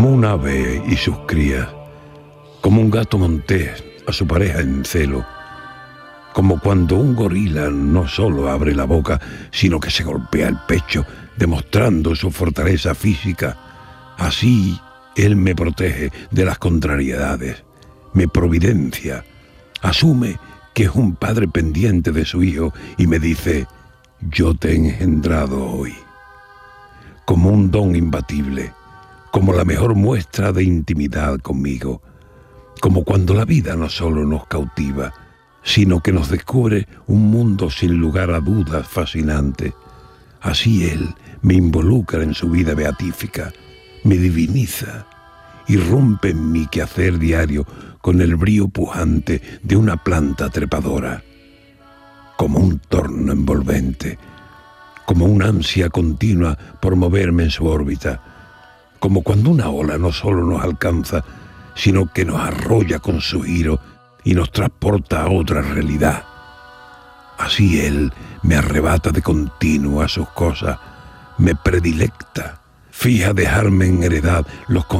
como un ave y sus crías, como un gato montés a su pareja en celo, como cuando un gorila no solo abre la boca, sino que se golpea el pecho, demostrando su fortaleza física. Así él me protege de las contrariedades, me providencia, asume que es un padre pendiente de su hijo y me dice: yo te he engendrado hoy. Como un don imbatible, como la mejor muestra de intimidad conmigo, como cuando la vida no solo nos cautiva, sino que nos descubre un mundo sin lugar a dudas fascinante. Así él me involucra en su vida beatífica, me diviniza, irrumpe en mi quehacer diario con el brío pujante de una planta trepadora, como un torno envolvente, como una ansia continua por moverme en su órbita, como cuando una ola no solo nos alcanza, sino que nos arrolla con su giro y nos transporta a otra realidad. Así él me arrebata de continuo a sus cosas, me predilecta, fija dejarme en heredad los